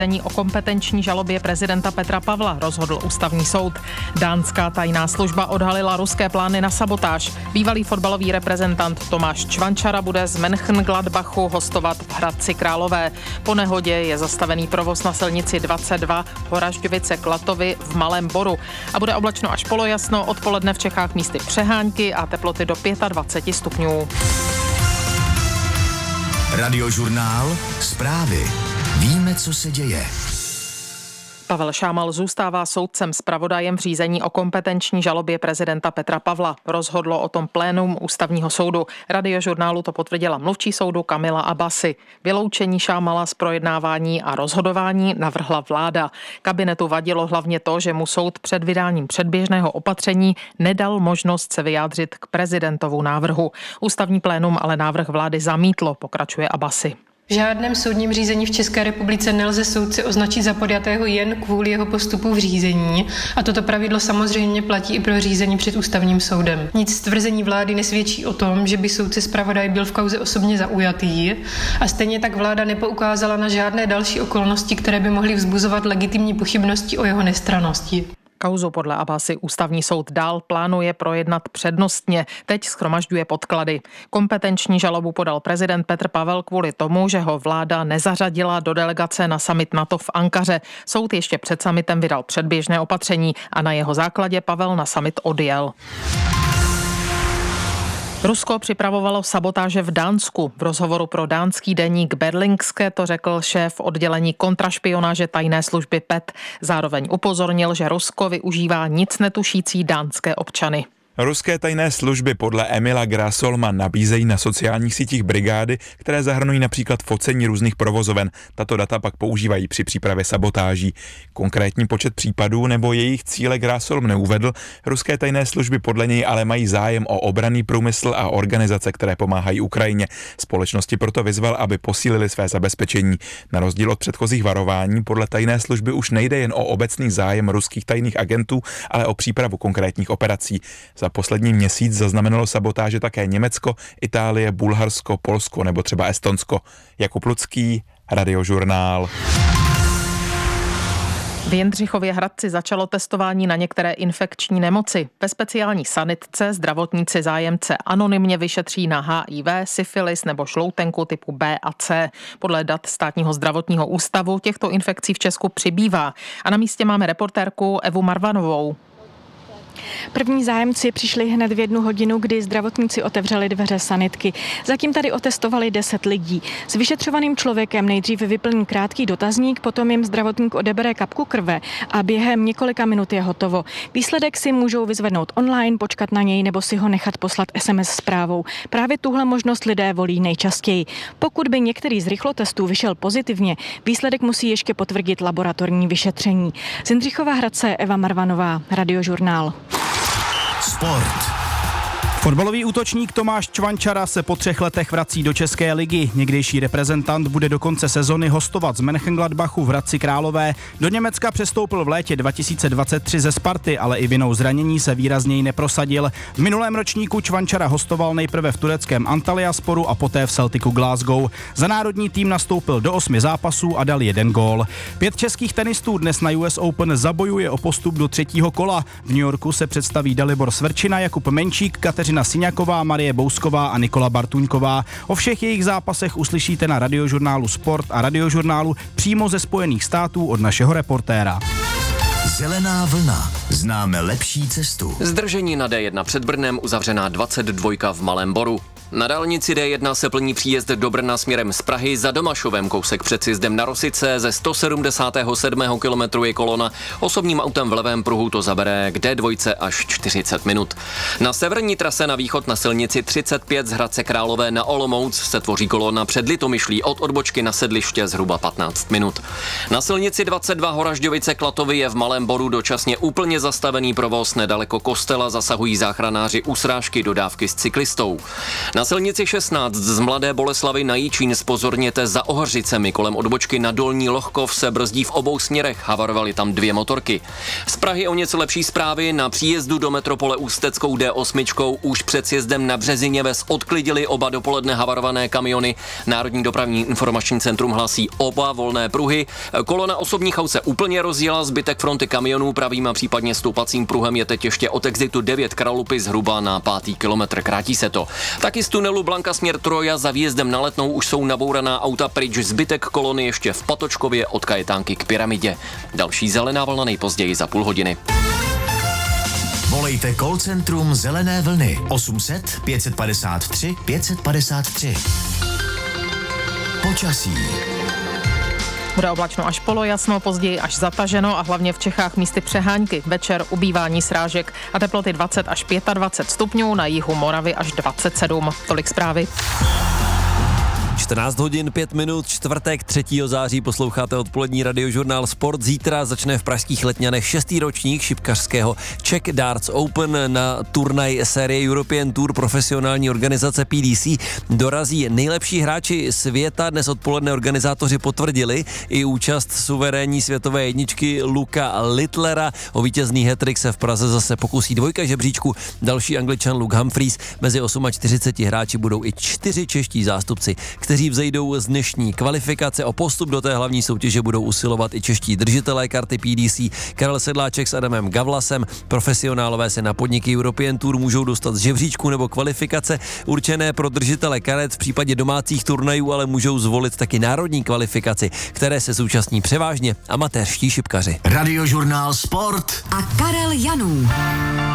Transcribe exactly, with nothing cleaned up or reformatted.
O kompetenční žalobě prezidenta Petra Pavla rozhodl ústavní soud. Dánská tajná služba odhalila ruské plány na sabotáž. Bývalý fotbalový reprezentant Tomáš Čvančara bude z Mönchengladbachu hostovat v Hradci Králové. Po nehodě je zastavený provoz na silnici dvacet dva Horažďovice Klatovy v Malém Boru. A bude oblačno až polojasno, odpoledne v Čechách místy přehánky a teploty do dvacet pět stupňů. Radiožurnál, zprávy. Víme, co se děje. Pavel Šámal zůstává soudcem zpravodajem v řízení o kompetenční žalobě prezidenta Petra Pavla. Rozhodlo o tom plénum ústavního soudu. Radiožurnálu to potvrdila mluvčí soudu Kamila Abbasi. Vyloučení Šámala z projednávání a rozhodování navrhla vláda. Kabinetu vadilo hlavně to, že mu soud před vydáním předběžného opatření nedal možnost se vyjádřit k prezidentovu návrhu. Ústavní plénum ale návrh vlády zamítlo, pokračuje Abbasi. V žádném soudním řízení v České republice nelze soudce označit za podjatého jen kvůli jeho postupu v řízení a toto pravidlo samozřejmě platí i pro řízení před ústavním soudem. Nic z tvrzení vlády nesvědčí o tom, že by soudce zpravodaj byl v kauze osobně zaujatý a stejně tak vláda nepoukázala na žádné další okolnosti, které by mohly vzbuzovat legitimní pochybnosti o jeho nestrannosti. Kauzu podle Abbasi ústavní soud dál plánuje projednat přednostně. Teď shromažďuje podklady. Kompetenční žalobu podal prezident Petr Pavel kvůli tomu, že ho vláda nezařadila do delegace na summit NATO v Ankaře. Soud ještě před summitem vydal předběžné opatření a na jeho základě Pavel na summit odjel. Rusko připravovalo sabotáže v Dánsku. V rozhovoru pro dánský deník Berlingske to řekl šéf oddělení kontrašpionáže tajné služby P E T. Zároveň upozornil, že Rusko využívá nic netušící dánské občany. Ruské tajné služby podle Emila Grasolma nabízejí na sociálních sítích brigády, které zahrnují například focení různých provozoven. Tato data pak používají při přípravě sabotáží. Konkrétní počet případů nebo jejich cíle Grasolm neuvedl. Ruské tajné služby podle něj ale mají zájem o obranný průmysl a organizace, které pomáhají Ukrajině. Společnosti proto vyzval, aby posílili své zabezpečení. Na rozdíl od předchozích varování podle tajné služby už nejde jen o obecný zájem ruských tajných agentů, ale o přípravu konkrétních operací. Za poslední měsíc zaznamenalo sabotáže také Německo, Itálie, Bulharsko, Polsko nebo třeba Estonsko. Jakub Lucký, Radiožurnál. V Jindřichově Hradci začalo testování na některé infekční nemoci. Ve speciální sanitce zdravotníci zájemce anonymně vyšetří na H I V, syfilis nebo šloutenku typu B a C. Podle dat Státního zdravotního ústavu těchto infekcí v Česku přibývá. A na místě máme reportérku Evu Marvanovou. První zájemci přišli hned v jednu hodinu, kdy zdravotníci otevřeli dveře sanitky. Zatím tady otestovali deset lidí. S vyšetřovaným člověkem nejdřív vyplní krátký dotazník, potom jim zdravotník odebere kapku krve a během několika minut je hotovo. Výsledek si můžou vyzvednout online, počkat na něj nebo si ho nechat poslat es em es zprávou. Právě tuhle možnost lidé volí nejčastěji. Pokud by některý z rychlotestů vyšel pozitivně, výsledek musí ještě potvrdit laboratorní vyšetření. Z Jindřichova Hradce Eva Marvanová, Radiožurnál. Sport. Fotbalový útočník Tomáš Čvančara se po třech letech vrací do České ligy. Někdejší reprezentant bude do konce sezony hostovat z Mönchengladbachu v Hradci Králové. Do Německa přestoupil v létě dva tisíce dvacet tři ze Sparty, ale i vinou zranění se výrazněji neprosadil. V minulém ročníku Čvančara hostoval nejprve v tureckém Antalyasporu a poté v Celticu Glasgow. Za národní tým nastoupil do osmi zápasů a dal jeden gól. Pět českých tenistů dnes na U S Open zabojuje o postup do třetího kola. V New Yorku se představí Dalibor Svrčina, Jakub Menčík, Kateřina Siňaková, Marie Bousková a Nikola Bartuňková. O všech jejich zápasech uslyšíte na Radiožurnálu Sport a Radiožurnálu přímo ze Spojených států od našeho reportéra. Zelená vlna. Známe lepší cestu. Zdržení na D jedna před Brnem, uzavřená dvacet dva v Malém Boru. Na dálnici D jedna se plní příjezd do Brna směrem z Prahy, za Domašovem kousek před sjezdem na Rosice, ze sto sedmdesátého sedmého kilometru je kolona, osobním autem v levém pruhu to zabere k D dva až čtyřicet minut. Na severní trase na východ na silnici třicet pět z Hradce Králové na Olomouc se tvoří kolona před Litomyšlí od odbočky na Sedliště zhruba patnáct minut. Na silnici dvacet dva Horažďovice Klatovy je v Malém Boru dočasně úplně zastavený provoz, nedaleko kostela zasahují záchranáři u srážky dodávky s cyklistou. Na Na silnici šestnáct z Mladé Boleslavi na Jičín zpozorněte za Ohořicemi. Kolem odbočky na Dolní Lohkov se brzdí v obou směrech. Havarovaly tam dvě motorky. Z Prahy o něco lepší zprávy. Na příjezdu do metropole Ústeckou D osm už před sjezdem na Březině Ves odklidili oba dopoledne havarované kamiony. Národní dopravní informační centrum hlásí oba volné pruhy. Kolona osobních aut se úplně rozjela, zbytek fronty kamionů pravým a případně stoupacím pruhem je teď ještě od exitu devět Kralupy zhruba na pátý kilometr. Krátí se to. Taky z tunelu Blanka směr Troja za výjezdem na Letnou už jsou nabouraná auta pryč, zbytek kolony ještě v Patočkově od Kajetánky k Pyramidě. Další zelená vlna nejpozději za půl hodiny. Volejte call centrum Zelené vlny osm set pět padesát tři pět padesát tři. Počasí. Bude oblačno až polojasno, později až zataženo a hlavně v Čechách místy přehánky. Večer ubývání srážek a teploty dvacet až dvacet pět stupňů, na jihu Moravy až dvacet sedm. Tolik zprávy. čtrnáct hodin pět minut, čtvrtek třetího září posloucháte odpolední radiožurnál Sport. Zítra začne v pražských Letňanech šestý ročník šipkařského Czech Darts Open. Na turnaj série European Tour profesionální organizace P D C dorazí nejlepší hráči světa. Dnes odpoledne organizátoři potvrdili i účast suverénní světové jedničky Luka Littlera. O vítězný hat-trick se v Praze zase pokusí dvojka žebříčku, další Angličan Luke Humphries. Mezi čtyřiceti osmi hráči budou i čtyři čeští zástupci, kteří vzejdou z dnešní kvalifikace. O postup do té hlavní soutěže budou usilovat i čeští držitelé karty P D C. Karel Sedláček s Adamem Gavlasem. Profesionálové se na podniky European Tour můžou dostat z žebříčku nebo kvalifikace určené pro držitele karet. V případě domácích turnajů ale můžou zvolit taky národní kvalifikaci, které se zúčastní převážně amatérští šipkaři. Radiožurnál Sport a Karel Janů.